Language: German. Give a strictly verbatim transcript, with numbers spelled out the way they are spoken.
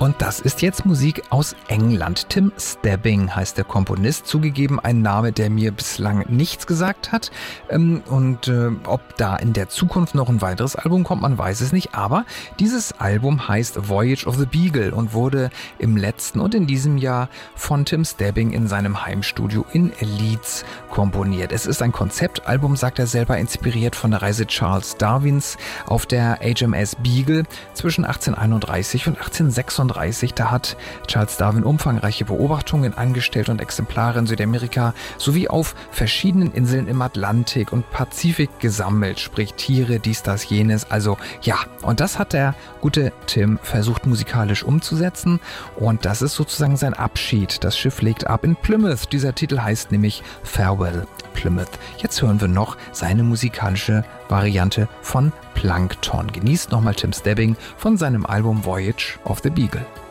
Und das ist jetzt Musik aus England. Tim Stebbing heißt der Komponist. Zugegeben ein Name, der mir bislang nichts gesagt hat. Und äh, ob da in der Zukunft noch ein weiteres Album kommt, man weiß es nicht. Aber dieses Album heißt Voyage of the Beagle und wurde im letzten und in diesem Jahr von Tim Stebbing in seinem Heimstudio in Leeds komponiert. Es ist ein Konzeptalbum, sagt er selber, inspiriert von der Reise Charles Darwins auf der H M S Beagle zwischen achtzehnhunderteinunddreißig und achtzehnhundertsechsunddreißig. Da hat Charles Darwin umfangreiche Beobachtungen angestellt und Exemplare in Südamerika sowie auf verschiedenen Inseln im Atlantik und Pazifik gesammelt, sprich Tiere, dies, das, jenes. Also ja, und das hat der gute Tim versucht musikalisch umzusetzen und das ist sozusagen sein Abschied. Das Schiff legt ab in Plymouth. Dieser Titel heißt nämlich Farewell Plymouth. Jetzt hören wir noch seine musikalische Variante von Plankton. Genießt nochmal Tim Stebbing von seinem Album Voyage of the Beagle.